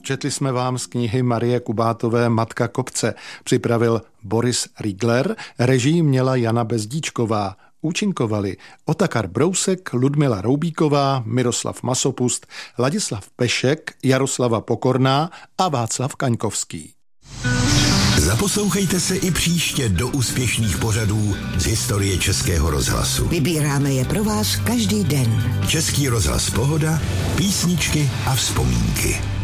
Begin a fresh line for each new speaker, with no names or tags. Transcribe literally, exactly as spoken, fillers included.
Četli jsme vám z knihy Marie Kubátové Matka kopce. Připravil Boris Riegler, režii měla Jana Bezdíčková. Účinkovali Otakar Brousek, Ludmila Roubíková, Miroslav Masopust, Ladislav Pešek, Jaroslava Pokorná a Václav Kaňkovský.
Zaposlouchejte se i příště do úspěšných pořadů z historie Českého rozhlasu.
Vybíráme je pro vás každý den.
Český rozhlas Pohoda, písničky a vzpomínky.